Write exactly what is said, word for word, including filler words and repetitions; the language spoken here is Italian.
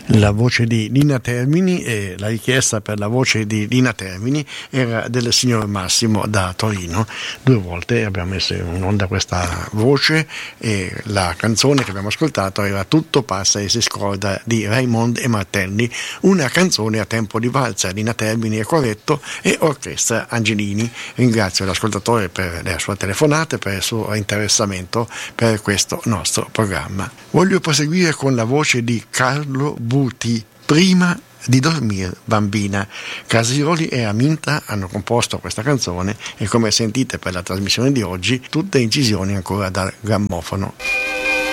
La voce di Lina Termini e la richiesta per la voce di Lina Termini era del signor Massimo da Torino. Due volte abbiamo messo in onda questa voce e la canzone che abbiamo ascoltato era Tutto passa e si scorda di Raimond e Martelli, una canzone a tempo di valsa. Lina Termini è corretto e Orchestra Angelini. Ringrazio l'ascoltatore per la sua telefonata e per il suo interessamento per questo nostro programma. Voglio proseguire con la voce di Carlo Buti, Prima di dormire bambina. Casiroli e Aminta hanno composto questa canzone e, come sentite per la trasmissione di oggi, tutte incisioni ancora dal grammofono.